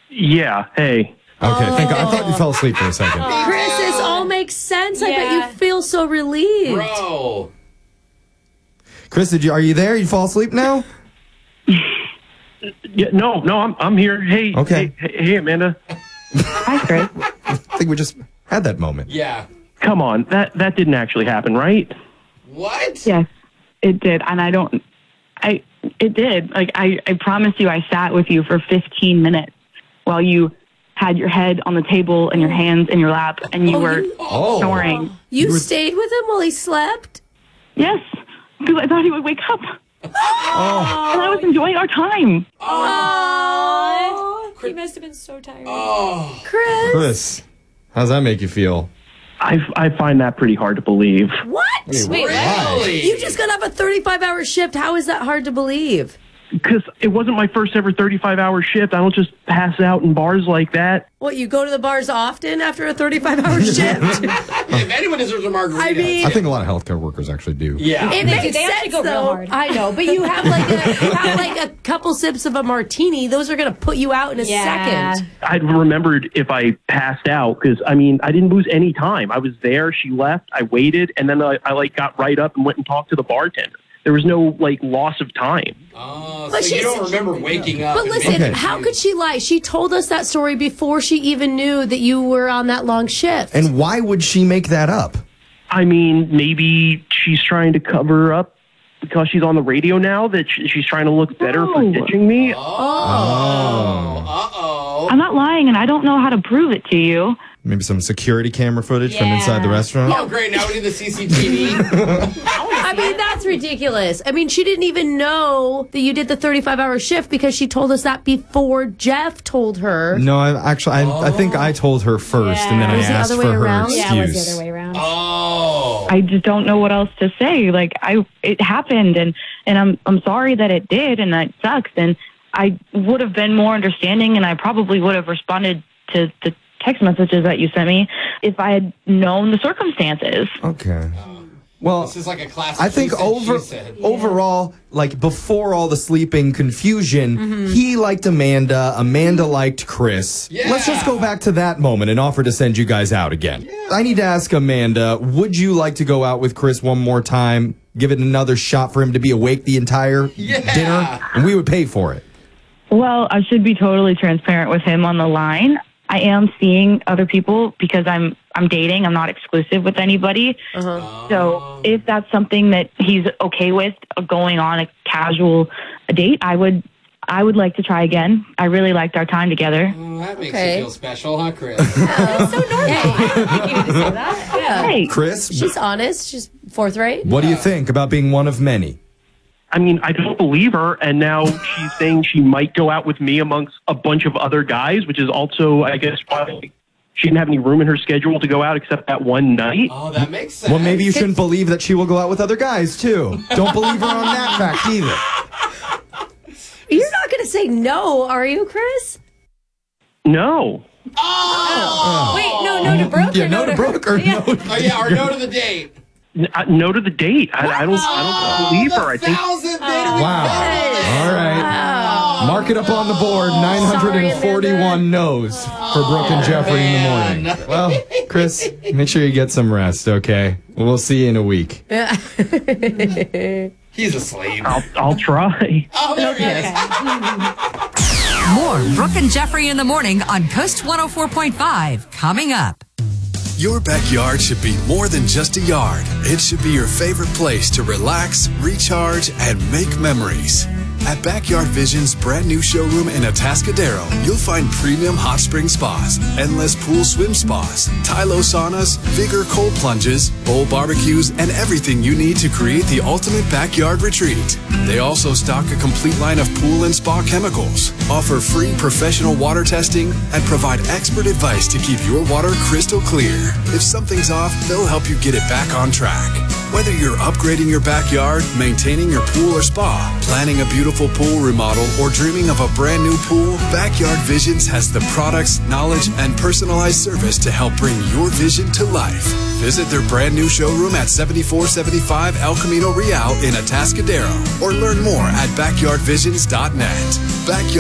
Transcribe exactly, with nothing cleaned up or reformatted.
Yeah, hey. Okay, thank God. I thought you fell asleep for a second. Chris, this all makes sense. I bet you feel so relieved. Bro. Chris, did you? Are you there? You fall asleep now? Yeah, no, no, I'm I'm here. Hey, Okay. hey, hey, hey, Amanda. Hi, Chris. I think we just had that moment. Yeah. Come on, that that didn't actually happen, right? What? Yes, it did. And I don't, I, it did. Like, I, I promise you, I sat with you for fifteen minutes while you had your head on the table and your hands in your lap and you Oh, were you- Oh. snoring. You stayed with him while he slept? Yes, because I thought he would wake up. Oh. And I was enjoying our time. Oh, He must have been so tired. Oh. Chris. Chris, how's that make you feel? I, I find that pretty hard to believe. What? Wait, Really? You just got off a thirty-five hour shift. How is that hard to believe? Because it wasn't my first ever thirty-five hour shift. I don't just pass out in bars like that. What, you go to the bars often after a thirty-five hour shift? If anyone deserves a margarita. I mean, I think a lot of healthcare workers actually do. Yeah. it They makes do. They sense, actually go real though. hard. I know, but you have like a you have like a couple sips of a martini. Those are going to put you out in a Yeah. second. I remembered if I passed out because, I mean, I didn't lose any time. I was there. She left. I waited. And then I, I like, got right up and went and talked to the bartender. There was no, like, loss of time. Oh, But so you she's- don't remember waking up. But and listen, making how you- could she lie? She told us that story before she even knew that you were on that long shift. And why would she make that up? I mean, maybe she's trying to cover up because she's on the radio now that sh- she's trying to look better for Oh. ditching me. Oh. Uh-oh. I'm not lying, and I don't know how to prove it to you. Maybe some security camera footage from Yeah. inside the restaurant? Oh, great. Now we need the C C T V. I mean, that's ridiculous. I mean, she didn't even know that you did the thirty-five hour shift because she told us that before Jeff told her. No, I actually, I, I think I told her first, and then I Was it the asked other for way her around? excuse. Yeah, it was the other way around. Oh. I just don't know what else to say. Like, I, it happened, and and I'm I'm sorry that it did, and that sucks. And I would have been more understanding, and I probably would have responded to the text messages that you sent me if I had known the circumstances. Okay. Well, This is like a classic. I think she said, over she said. overall, like before all the sleeping confusion, he liked Amanda. Amanda liked Chris. Yeah. Let's just go back to that moment and offer to send you guys out again. I need to ask Amanda, would you like to go out with Chris one more time? Give it another shot for him to be awake the entire Yeah. dinner? And we would pay for it. Well, I should be totally transparent with him on the line. I am seeing other people because I'm I'm dating. I'm not exclusive with anybody. Uh-huh. So if that's something that he's okay with, uh, going on a casual date, I would I would like to try again. I really liked our time together. Mm, that makes Okay. you feel special, huh, Chris? That's so normal. I don't think you need to say that. Yeah. Hey, Chris, She's honest. She's forthright. what do you think about being one of many? I mean, I don't believe her, and now she's saying she might go out with me amongst a bunch of other guys, which is also, I guess, why she didn't have any room in her schedule to go out except that one night. Oh, that makes sense. Well, maybe you shouldn't believe that she will go out with other guys, too. Don't believe her on that fact, either. You're not going to say no, are you, Chris? No. Oh! Wait, no, no to Brooke? Yeah, or no to Brooke or no to... Oh, yeah, or no to the date. N- uh, no to the date. I, I don't. I don't believe Oh, her. I the think. thousandth date we Wow. found. All right. Mark it up on the board. nine hundred forty-one no's for Brooke and Jeffrey in the morning. man. Well, Chris, make sure you get some rest, okay? We'll see you in a week. He's asleep. I'll, I'll try. Oh, there he is. More Brooke and Jeffrey in the morning on Coast one oh four point five coming up. Your backyard should be more than just a yard. It should be your favorite place to relax, recharge, and make memories. At Backyard Vision's brand new showroom in Atascadero, you'll find premium hot spring spas, endless pool swim spas, Tylo saunas, Vigor cold plunges, bowl barbecues, and everything you need to create the ultimate backyard retreat. They also stock a complete line of pool and spa chemicals, offer free professional water testing, and provide expert advice to keep your water crystal clear. If something's off, they'll help you get it back on track. Whether you're upgrading your backyard, maintaining your pool or spa, planning a beautiful pool remodel, or dreaming of a brand new pool, Backyard Visions has the products, knowledge, and personalized service to help bring your vision to life. Visit their brand new showroom at seventy-four seventy-five El Camino Real in Atascadero, or learn more at backyard visions dot net. Backyard